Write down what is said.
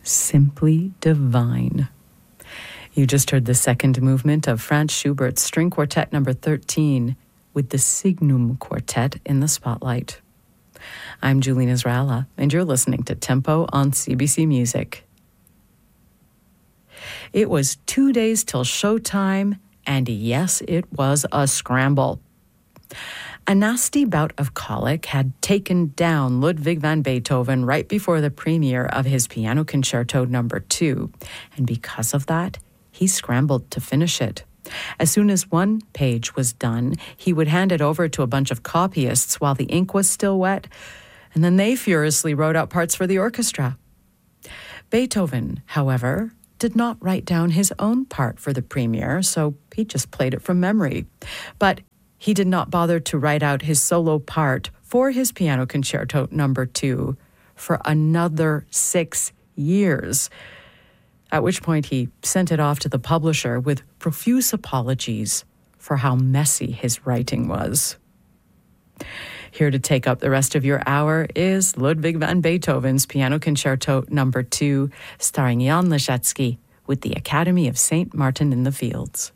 simply divine. You just heard the second movement of Franz Schubert's String Quartet number 13 with the Signum Quartet in the spotlight. I'm Julene Israela, and you're listening to Tempo on CBC Music. It was 2 days till showtime, and yes, it was a scramble. A nasty bout of colic had taken down Ludwig van Beethoven right before the premiere of his Piano Concerto No. 2, and because of that, he scrambled to finish it. As soon as one page was done, he would hand it over to a bunch of copyists while the ink was still wet, and then they furiously wrote out parts for the orchestra. Beethoven, however, did not write down his own part for the premiere, so he just played it from memory. But he did not bother to write out his solo part for his Piano Concerto No. 2 for another 6 years, at which point he sent it off to the publisher with profuse apologies for how messy his writing was. Here to take up the rest of your hour is Ludwig van Beethoven's Piano Concerto No. 2, starring Jan Leschetski with the Academy of St. Martin in the Fields.